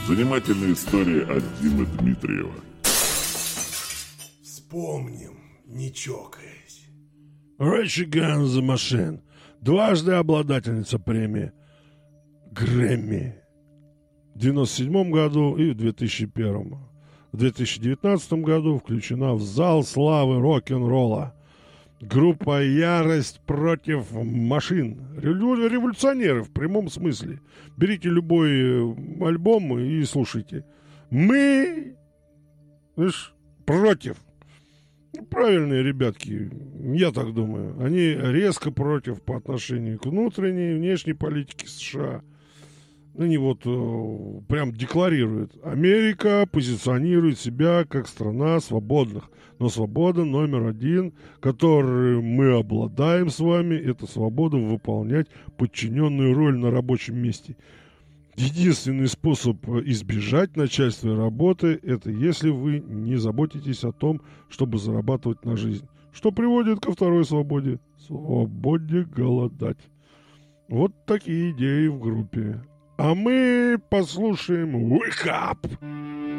Занимательная история от Димы Дмитриева. Вспомним, не чокаясь. Rage Against the Machine. Дважды обладательница премии Грэмми. В 1997 году и в 2001. В 2019 году включена в зал славы рок-н-ролла. Группа «Ярость против машин». Революционеры в прямом смысле. Берите любой альбом и слушайте. Мы, видишь, против. Правильные ребятки, я так думаю. Они резко против по отношению к внутренней и внешней политике США. Они вот прям декларируют. Америка позиционирует себя как страна свободных. Но свобода номер один, которой мы обладаем с вами, это свобода выполнять подчиненную роль на рабочем месте. Единственный способ избежать начальственной работы, это если вы не заботитесь о том, чтобы зарабатывать на жизнь. Что приводит ко второй свободе? Свободе голодать. Вот такие идеи в группе. А мы послушаем Wake Up!